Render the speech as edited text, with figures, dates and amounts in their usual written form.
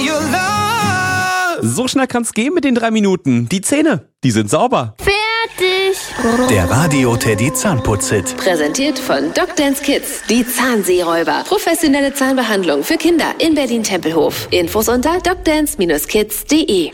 your love. So schnell kann's gehen mit den 3 Minuten. Die Zähne, die sind sauber. Fertig. Der Radio Teddy Zahnputz-Hit. Präsentiert von Dr. Kids, die Zahnseeräuber. Professionelle Zahnbehandlung für Kinder in Berlin-Tempelhof. Infos unter docdance-kids.de.